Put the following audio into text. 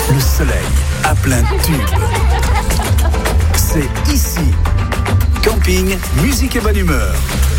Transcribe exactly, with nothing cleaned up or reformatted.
le soleil à plein tube. C'est ici. Camping, musique et bonne humeur.